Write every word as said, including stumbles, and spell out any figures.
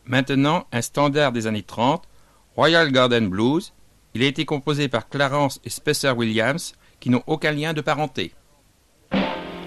Maintenant, un standard des années trente, Royal Garden Blues. Il a été composé par Clarence et Spencer Williams, qui n'ont aucun lien de parenté.